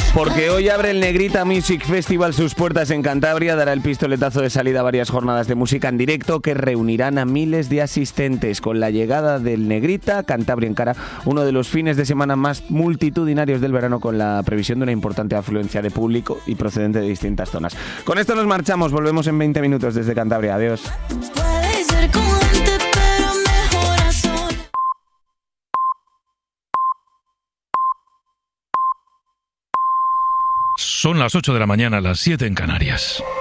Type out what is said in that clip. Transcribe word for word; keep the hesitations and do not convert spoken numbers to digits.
Porque hoy abre el Negrita Music Festival sus puertas en Cantabria, dará el pistoletazo de salida a varias jornadas de música en directo que reunirán a miles de asistentes. Con la llegada del Negrita, Cantabria encara uno de los fines de semana más multitudinarios del verano, con la previsión de una importante afluencia de público y procedente de distintas zonas. Con esto nos marchamos, volvemos en veinte minutos desde Cantabria. Adiós. Puede ser como antes, pero mejor a solas. Son las ocho de la mañana, las siete en Canarias.